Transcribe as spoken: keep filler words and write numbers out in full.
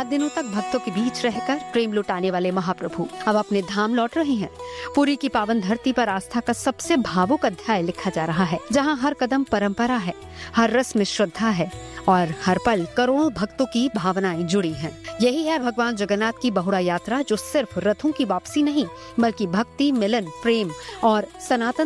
सात दिनों तक भक्तों के बीच रहकर प्रेम लुटाने वाले महाप्रभु अब अपने धाम लौट रहे हैं। पुरी की पावन धरती पर आस्था का सबसे भावुक अध्याय लिखा जा रहा है, जहां हर कदम परंपरा है, हर रस में श्रद्धा है और हर पल करोड़ों भक्तों की भावनाएं जुड़ी हैं। यही है भगवान जगन्नाथ की बहुड़ा यात्रा, जो सिर्फ रथों की वापसी नहीं बल्कि भक्ति, मिलन, प्रेम और सनातन